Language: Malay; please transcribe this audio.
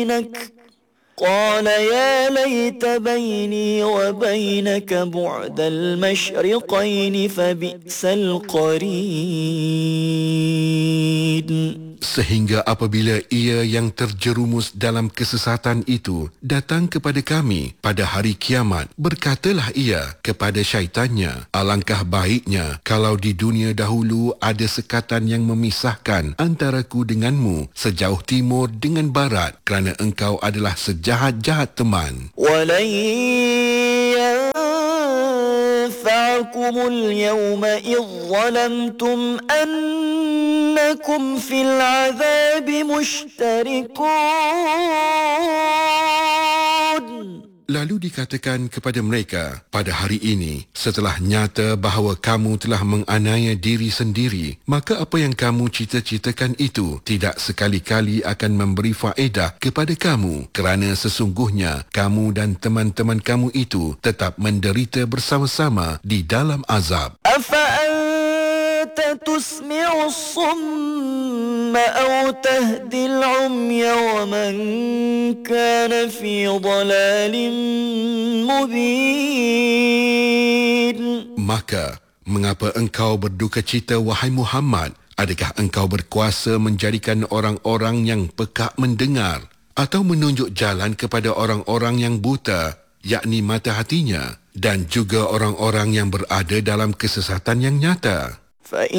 قال يا ليت بيني وبينك بعد المشرقين فبئس القرين. Sehingga apabila ia yang terjerumus dalam kesesatan itu datang kepada kami pada hari kiamat, berkatalah ia kepada syaitannya, alangkah baiknya kalau di dunia dahulu ada sekatan yang memisahkan antaraku denganmu sejauh timur dengan barat, kerana engkau adalah sejahat-jahat teman. ينفعكم اليوم إذ ظلمتم أنكم في العذاب مشتركون. Lalu dikatakan kepada mereka, pada hari ini, setelah nyata bahawa kamu telah menganiaya diri sendiri, maka apa yang kamu cita-citakan itu tidak sekali-kali akan memberi faedah kepada kamu, kerana sesungguhnya kamu dan teman-teman kamu itu tetap menderita bersama-sama di dalam azab. تسمع الصم أو تهدي العمي ومن كان في ضلال مبين. Maka, mengapa engkau berduka cita, wahai Muhammad? Adakah engkau berkuasa menjadikan orang-orang yang pekak mendengar atau menunjuk jalan kepada orang-orang yang buta, yakni mata hatinya, dan juga orang-orang yang berada dalam kesesatan yang nyata?